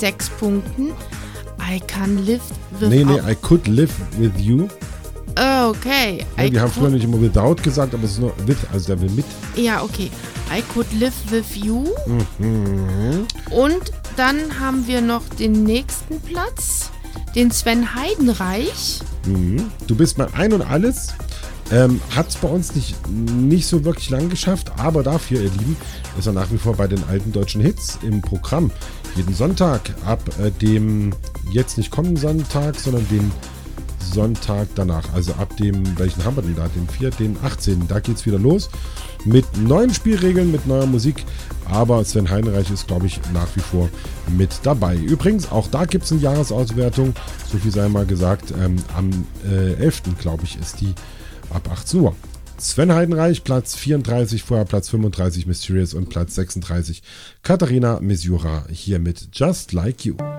6 Punkten. I can live without... Nee, I could live with you. Okay. Ja, die haben früher nicht immer without gesagt, aber es ist nur with, also der will mit. Ja, okay. I could live with you. Mhm. Und dann haben wir noch den nächsten Platz, den Sven Heidenreich. Mhm. Du bist mein Ein und Alles. Hat es bei uns nicht so wirklich lang geschafft, aber dafür, ihr Lieben, ist er nach wie vor bei den alten deutschen Hits im Programm. Jeden Sonntag ab dem, jetzt nicht kommenden Sonntag, sondern den Sonntag danach. Also ab dem, welchen haben wir denn da? Den 4., den 18. Da geht es wieder los. Mit neuen Spielregeln, mit neuer Musik. Aber Sven Heidenreich ist, glaube ich, nach wie vor mit dabei. Übrigens, auch da gibt es eine Jahresauswertung. So viel sei mal gesagt. Am 11. glaube ich, ist die ab 18 Uhr. Sven Heidenreich, Platz 34, vorher Platz 35 Mysterious und Platz 36 Katharina Misura hier mit Just Like You.